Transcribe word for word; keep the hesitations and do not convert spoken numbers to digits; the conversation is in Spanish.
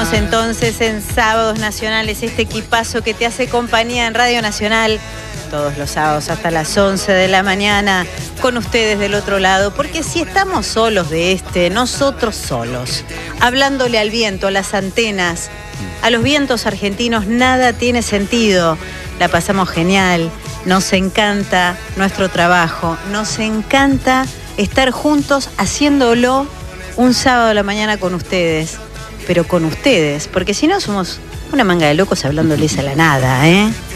Seguimos entonces en Sábados Nacionales, este equipazo que te hace compañía en Radio Nacional todos los sábados hasta las once de la mañana, con ustedes del otro lado, porque si estamos solos de este, nosotros solos, hablándole al viento, a las antenas, a los vientos argentinos, nada tiene sentido. La pasamos genial, nos encanta nuestro trabajo, nos encanta estar juntos haciéndolo un sábado a la mañana con ustedes, pero con ustedes, porque si no somos una manga de locos hablándoles a la nada, ¿eh?